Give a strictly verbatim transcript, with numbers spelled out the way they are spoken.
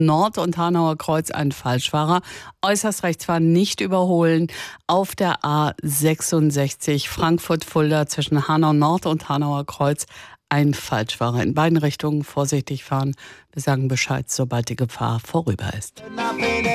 Nord und Hanauer Kreuz ein Falschfahrer. Äußerst rechts fahren, nicht überholen. Auf der A sechsundsechzig Frankfurt-Fulda zwischen Hanau Nord und Hanauer Kreuz ein Falschfahrer. In beiden Richtungen vorsichtig fahren. Wir sagen Bescheid, sobald die Gefahr vorüber ist.